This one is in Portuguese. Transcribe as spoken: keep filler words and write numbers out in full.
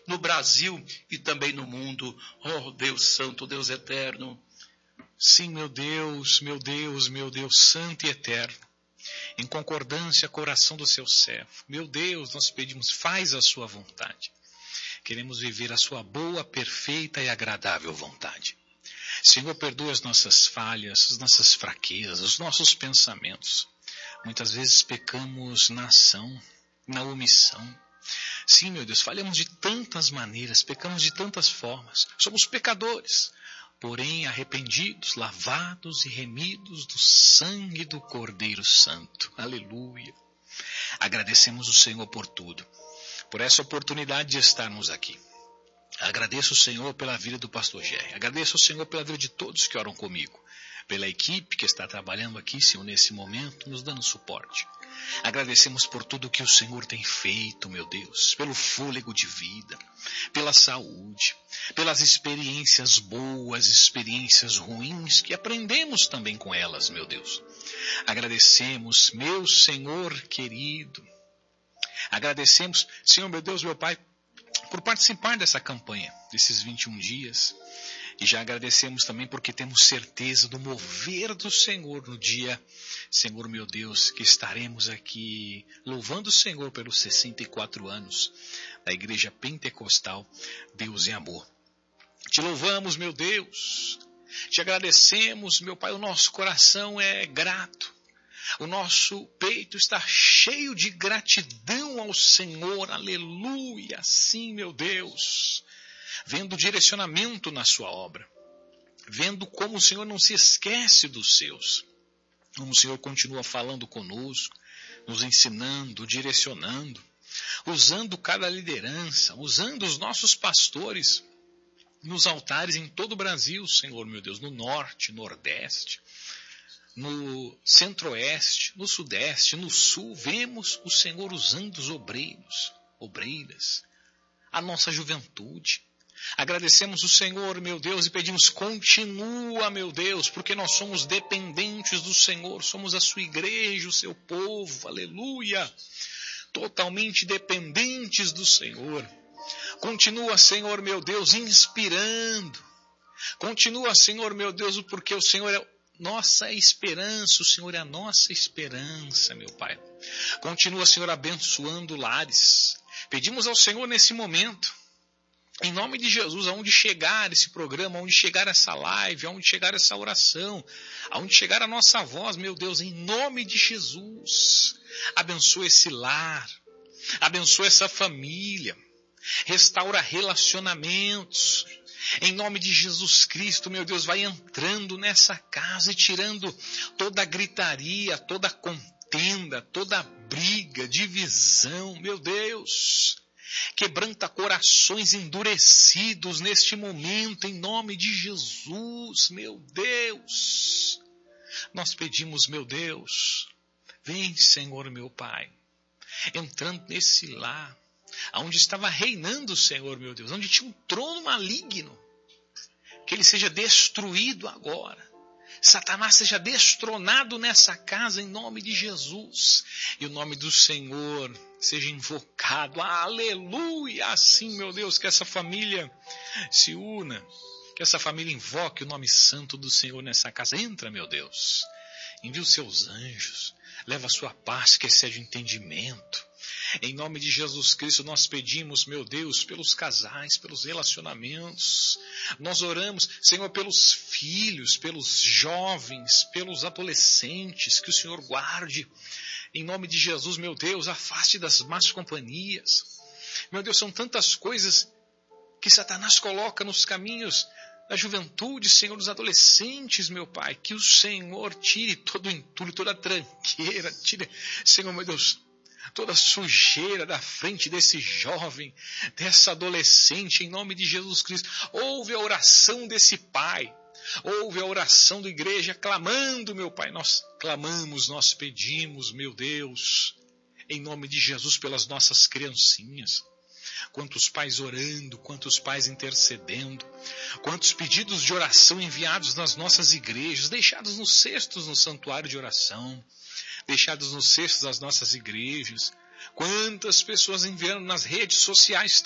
no Brasil e também no mundo. Oh, Deus Santo, Deus Eterno. Sim, meu Deus, meu Deus, meu Deus Santo e Eterno, em concordância com o coração do seu servo. Meu Deus, nós pedimos, faz a sua vontade. Queremos viver a sua boa, perfeita e agradável vontade. Senhor, perdoa as nossas falhas, as nossas fraquezas, os nossos pensamentos. Muitas vezes pecamos na ação, na omissão. Sim, meu Deus, falhamos de tantas maneiras, pecamos de tantas formas. Somos pecadores, porém arrependidos, lavados e remidos do sangue do Cordeiro Santo. Aleluia. Agradecemos o Senhor por tudo, por essa oportunidade de estarmos aqui. Agradeço o Senhor pela vida do pastor Jerry. Agradeço ao Senhor pela vida de todos que oram comigo. Pela equipe que está trabalhando aqui, Senhor, nesse momento, nos dando suporte. Agradecemos por tudo que o Senhor tem feito, meu Deus. Pelo fôlego de vida, pela saúde, pelas experiências boas, experiências ruins, que aprendemos também com elas, meu Deus. Agradecemos, meu Senhor querido. Agradecemos, Senhor, meu Deus, meu Pai, por participar dessa campanha, desses vinte e um dias. E já agradecemos também porque temos certeza do mover do Senhor no dia, Senhor meu Deus, que estaremos aqui louvando o Senhor pelos sessenta e quatro anos da Igreja Pentecostal Deus em Amor. Te louvamos, meu Deus, te agradecemos, meu Pai, o nosso coração é grato. O nosso peito está cheio de gratidão ao Senhor, aleluia, sim, meu Deus, vendo o direcionamento na sua obra, vendo como o Senhor não se esquece dos seus, como o Senhor continua falando conosco, nos ensinando, direcionando, usando cada liderança, usando os nossos pastores nos altares em todo o Brasil, Senhor, meu Deus, no norte, nordeste, no centro-oeste, no sudeste, no sul, vemos o Senhor usando os obreiros, obreiras, a nossa juventude. Agradecemos o Senhor, meu Deus, e pedimos, continua, meu Deus, porque nós somos dependentes do Senhor, somos a sua igreja, o seu povo, aleluia, totalmente dependentes do Senhor. Continua, Senhor, meu Deus, inspirando. Continua, Senhor, meu Deus, porque o Senhor é nossa esperança, o Senhor é a nossa esperança, meu Pai. Continua, Senhor, abençoando lares. Pedimos ao Senhor nesse momento, em nome de Jesus, aonde chegar esse programa, aonde chegar essa live, aonde chegar essa oração, aonde chegar a nossa voz, meu Deus, em nome de Jesus, abençoa esse lar, abençoa essa família, restaura relacionamentos. Em nome de Jesus Cristo, meu Deus, vai entrando nessa casa e tirando toda a gritaria, toda a contenda, toda a briga, divisão, meu Deus. Quebranta corações endurecidos neste momento, em nome de Jesus, meu Deus. Nós pedimos, meu Deus, vem, Senhor, meu Pai, entrando nesse lar, onde estava reinando o Senhor, meu Deus, onde tinha um trono maligno, que ele seja destruído agora. Satanás seja destronado nessa casa em nome de Jesus. E o nome do Senhor seja invocado. Aleluia! Assim, meu Deus, que essa família se una, que essa família invoque o nome santo do Senhor nessa casa. Entra, meu Deus, envia os seus anjos, leva a sua paz que excede o entendimento. Em nome de Jesus Cristo, nós pedimos, meu Deus, pelos casais, pelos relacionamentos. Nós oramos, Senhor, pelos filhos, pelos jovens, pelos adolescentes, que o Senhor guarde. Em nome de Jesus, meu Deus, afaste das más companhias. Meu Deus, são tantas coisas que Satanás coloca nos caminhos da juventude, Senhor, dos adolescentes, meu Pai. Que o Senhor tire todo o entulho, toda a tranqueira, tire, Senhor, meu Deus, toda a sujeira da frente desse jovem, dessa adolescente, em nome de Jesus Cristo. Ouve a oração desse pai, ouve a oração da igreja, clamando, meu Pai. Nós clamamos, nós pedimos, meu Deus, em nome de Jesus, pelas nossas criancinhas. Quantos pais orando, quantos pais intercedendo, quantos pedidos de oração enviados nas nossas igrejas, deixados nos cestos no santuário de oração, deixados nos cestos das nossas igrejas. Quantas pessoas enviando nas redes sociais